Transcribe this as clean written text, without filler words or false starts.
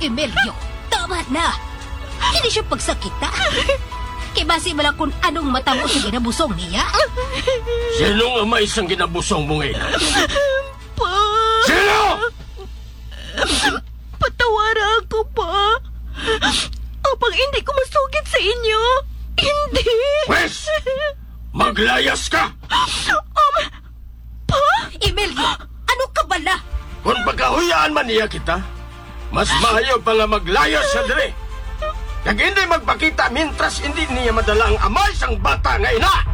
Emilio, tama na. Hindi siya pagsakita. Kay basi mo lang kung anong matamo sa ginabusong niya. Sinong ama isang ginabusong mo ngayon? Pa! Sino? Patawara ako, pa. Apang hindi ko masugid sa inyo. Hindi. Wes! Maglayas ka! Pa? Emilio, ano ka bala? Kung pagkahuyaan man niya kita, mas maayo pa nga maglayas sa dire. Kag hindi magpakita mintras hindi niya madala ang ama isang bata nga ina.